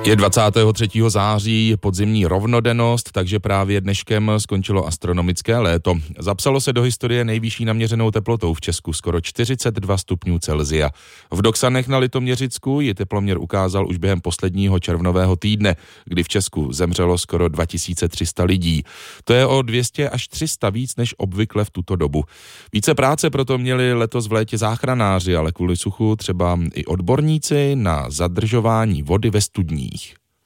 Je 23. září, podzimní rovnodennost, takže právě dneškem skončilo astronomické léto. Zapsalo se do historie nejvyšší naměřenou teplotou v Česku, skoro 42 stupňů Celsia. V Doksanech na Litoměřicku ji teploměr ukázal už během posledního červnového týdne, kdy v Česku zemřelo skoro 2300 lidí. To je o 200 až 300 víc než obvykle v tuto dobu. Více práce proto měli letos v létě záchranáři, ale kvůli suchu třeba i odborníci na zadržování vody ve studních.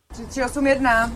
3381.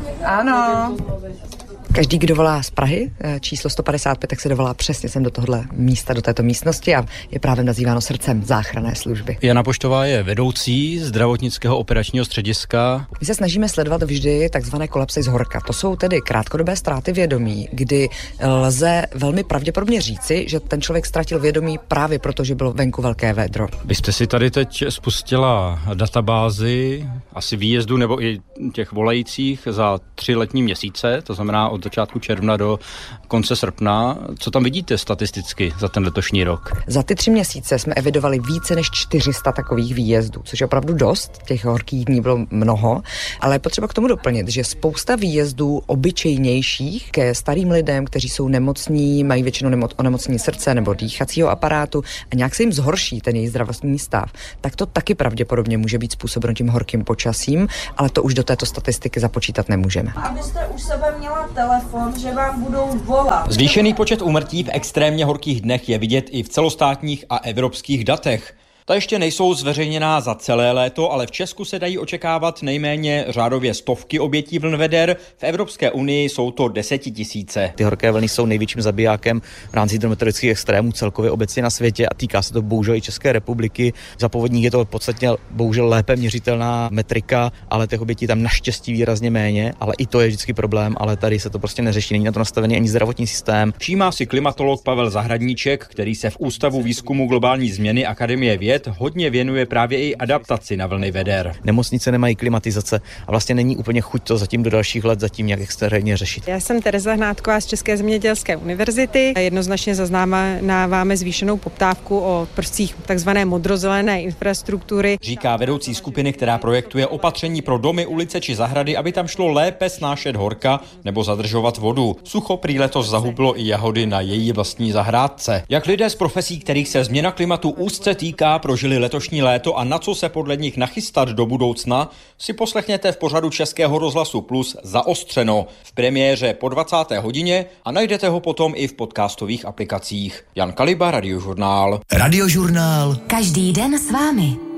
Ano. Každý, kdo volá z Prahy, číslo 155, tak se dovolá přesně sem do tohohle místa, do této místnosti a je právě nazýváno srdcem záchranné služby. Jana Poštová je vedoucí zdravotnického operačního střediska. My se snažíme sledovat vždy takzvané kolapsy z horka. To jsou tedy krátkodobé ztráty vědomí, kdy lze velmi pravděpodobně říci, že ten člověk ztratil vědomí právě proto, že bylo venku velké védro. Vy jste si tady teď spustila databázi asi výjezdu nebo i těch volajících za 3 letní měsíce, to znamená od začátku června do konce srpna. Co tam vidíte statisticky za ten letošní rok? Za ty 3 měsíce jsme evidovali více než 400 takových výjezdů, což je opravdu dost, těch horkých dní bylo mnoho, ale je potřeba k tomu doplnit, že spousta výjezdů obyčejnějších ke starým lidem, kteří jsou nemocní, mají většinou onemocnění srdce nebo dýchacího aparátu a nějak se jim zhorší ten jejich zdravotní stav, tak to taky pravděpodobně může být způsobeno tím horkým počasím, ale to už do této statistiky započítat nemůžeme. Abyste už sebe měla telefon, že vám budou volat. Zvýšený počet úmrtí v extrémně horkých dnech je vidět i v celostátních a evropských datech. Ta ještě nejsou zveřejněná za celé léto, ale v Česku se dají očekávat nejméně řádově stovky obětí vln veder. V Evropské unii jsou to 10 000. Ty horké vlny jsou největším zabijákem v rámci hydrometeorologických extrémů celkově obecně na světě a týká se to bohužel i České republiky. Za povodních je to podstatně bohužel lépe měřitelná metrika, ale těch obětí tam naštěstí výrazně méně, ale i to je vždycky problém, ale tady se to prostě neřeší, není na to nastavený ani zdravotní systém. Všímá si klimatolog Pavel Zahradníček, který se v Ústavu výzkumu globální změny Akademie věd hodně věnuje právě i adaptaci na vlny veder. Nemocnice nemají klimatizace a vlastně není úplně chuť to zatím do dalších let zatím nějak extrémně řešit. Já jsem Tereza Hnátková z České zemědělské univerzity. Jednoznačně zaznamenáváme zvýšenou poptávku o prvcích takzvané modrozelené infrastruktury. Říká vedoucí skupiny, která projektuje opatření pro domy, ulice či zahrady, aby tam šlo lépe snášet horka nebo zadržovat vodu. Sucho prý letos zahubilo i jahody na její vlastní zahrádce. Jak lidé z profesí, kterých se změna klimatu úzce týká, prožili letošní léto a na co se podle nich nachystat do budoucna, si poslechněte v pořadu Českého rozhlasu Plus Zaostřeno v premiéře po 20. hodině a najdete ho potom i v podcastových aplikacích. Jan Kaliba, Radiožurnál. Radiožurnál. Každý den s vámi.